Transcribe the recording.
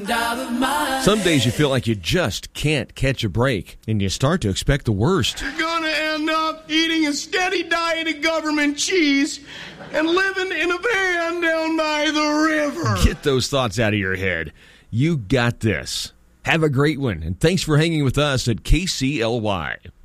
Some days you feel like you just can't catch a break, and you start to expect the worst. You're going to end up eating a steady diet of government cheese and living in a van down by the river. Get those thoughts out of your head. You got this. Have a great one, and thanks for hanging with us at KCLY.